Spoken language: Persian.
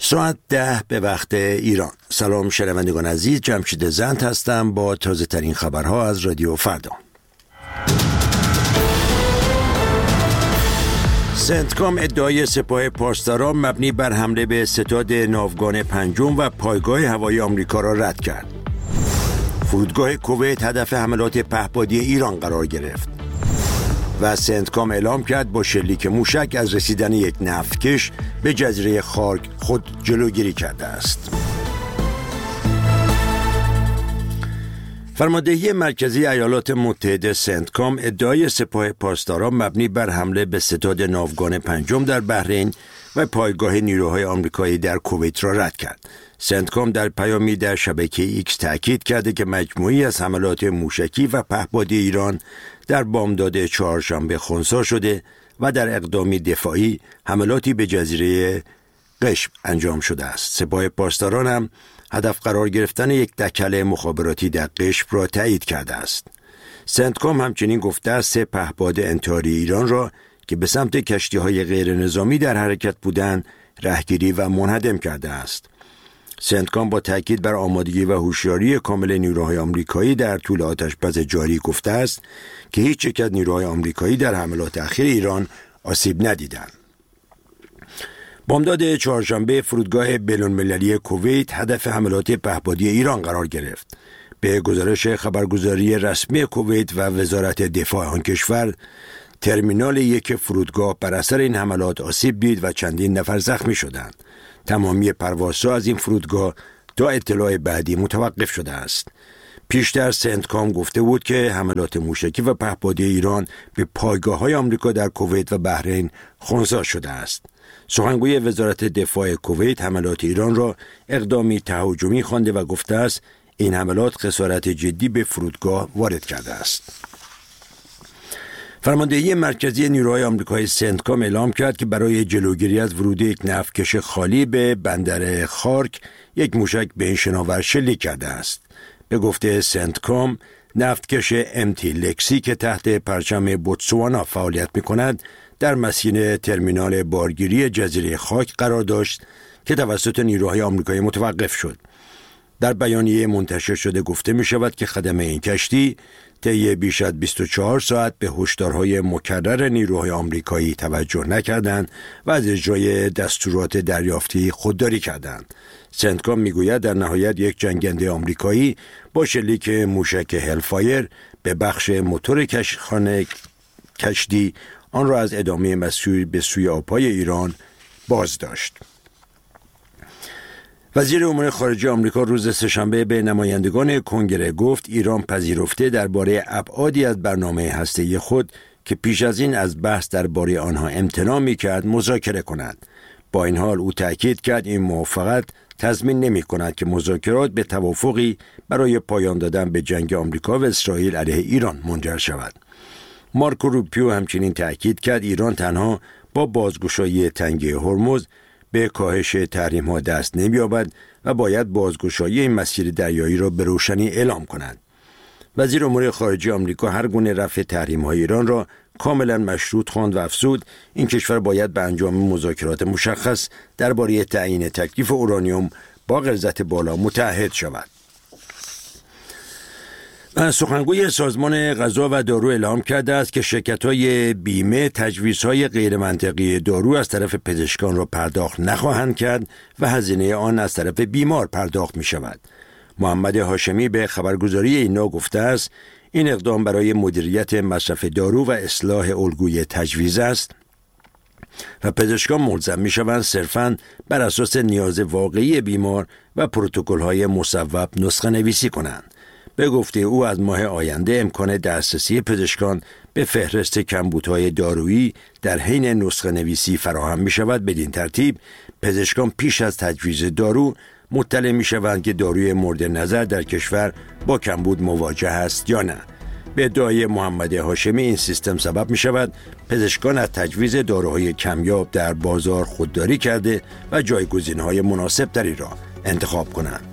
ساعت 10 به وقت ایران. سلام شنوندگان عزیز، جمشید زند هستم با تازه ترین خبرها از رادیو فردا. سنتکام ادعای سپاه پاسداران مبنی بر حمله به ستاد ناوگان پنجم و پایگاه هوایی آمریکا را رد کرد. فرودگاه کویت هدف حملات پهپادی ایران قرار گرفت و سنتکام اعلام کرد با شلیک موشک از رسیدن یک نفتکش به جزیره خارک خود جلوگیری کرده است. فرماندهی مرکزی ایالات متحده سنتکام ادعای سپاه پاسداران مبنی بر حمله به ستاد ناوگان پنجم در بحرین و پایگاه نیروهای آمریکایی در کویت را رد کرد. سنتکام در پیامی در شبکه ایکس تأکید کرده که مجموعی از حملات موشکی و پهپادی ایران در بامداد چهارشنبه خنثی شده و در اقدامی دفاعی حملاتی به جزیره قشم انجام شده است. سپاه پاسداران هم هدف قرار گرفتن یک دکل مخابراتی در قشم را تایید کرده است. سنتکام همچنین گفته است 3 پهپاد انتحاری ایران را که به سمت کشتی‌های غیر نظامی در حرکت بودند رهگیری و منهدم کرده است. سنتکام با تاکید بر آمادگی و هوشیاری کامل نیروهای آمریکایی در طول آتش‌بس جاری گفته است که هیچ یک از نیروهای آمریکایی در حملات اخیر ایران آسیب ندیدند. بامداد چهارشنبه فرودگاه بین‌المللی کویت هدف حملات پهپادی ایران قرار گرفت. به گزارش خبرگزاری رسمی کویت و وزارت دفاع آن کشور، ترمینال یک فرودگاه بر اثر این حملات آسیب دید و چندین نفر زخمی شدند. تمامی پروازها از این فرودگاه تا اطلاع بعدی متوقف شده است. پیشتر سنتکام گفته بود که حملات موشکی و پهپادی ایران به پایگاه‌های آمریکا در کویت و بحرین خنثی شده است. سخنگوی وزارت دفاع کویت حملات ایران را اقدامی تهاجمی خوانده و گفته است این حملات خسارت جدی به فرودگاه وارد کرده است. فرماندهی مرکزی نیروهای آمریکایی سنتکام اعلام کرد که برای جلوگیری از ورود یک نفتکش خالی به بندر خارک یک موشک به این شناور شلیک کرده است. به گفته سنتکام، نفتکش امتی لکسی که تحت پرچم بوتسوانا فعالیت می‌کند در مسیر ترمینال بارگیری جزیره خاک قرار داشت که توسط نیروهای آمریکایی متوقف شد. در بیانیه منتشر شده گفته می شود که خدمه این کشتی طی بیش از 24 ساعت به هشدارهای مکرر نیروهای آمریکایی توجه نکردند و از اجرای دستورات دریافتی خودداری کردند. سنتکام میگوید در نهایت یک جنگنده آمریکایی با شلیک موشک هلفایر به بخش موتور کشتی آن را از ادامه مسیر به سوی آبهای ایران باز داشت. وزیر امور خارجه آمریکا روز سه‌شنبه به نمایندگان کنگره گفت ایران پذیرفته درباره ابعادی از برنامه هسته‌ای خود که پیش از این از بحث درباره آنها امتناع می‌کرد مذاکره کند. با این حال او تأکید کرد این موافقت تضمین نمی‌کند که مذاکرات به توافقی برای پایان دادن به جنگ آمریکا و اسرائیل علیه ایران منجر شود. مارکو روبیو همچنین تأکید کرد ایران تنها با بازگشایی تنگه هرمز به کاهش تحریم‌ها دست نمی‌یابد و باید بازگشایی این مسیر دریایی را به روشنی اعلام کند. وزیر امور خارجه آمریکا هر گونه رفع تحریم‌های ایران را کاملا مشروط خواند و افزود این کشور باید به انجام مذاکرات مشخص درباره تعیین تکلیف اورانیوم با غلظت بالا متعهد شود. سخنگوی سازمان غذا و دارو اعلام کرده است که شرکت‌های بیمه تجویزهای غیر منطقی دارو از طرف پزشکان را پرداخت نخواهند کرد و هزینه آن از طرف بیمار پرداخت می‌شود. محمد هاشمی به خبرگزاری اینا گفته است این اقدام برای مدیریت مصرف دارو و اصلاح الگوی تجویز است و پزشکان ملزم می‌شوند صرفاً بر اساس نیاز واقعی بیمار و پروتکل‌های مصوب نسخه نویسی کنند. به گفته او از ماه آینده امکان دسترسی پزشکان به فهرست کمبودهای دارویی در حین نسخه نویسی فراهم می شود. بدین ترتیب پزشکان پیش از تجویز دارو مطلع می شوند که داروی مورد نظر در کشور با کمبود مواجه است یا نه. به ادعای محمد هاشمی این سیستم سبب می شود پزشکان از تجویز داروهای کمیاب در بازار خودداری کرده و جایگزین‌های مناسب تری را انتخاب کنند.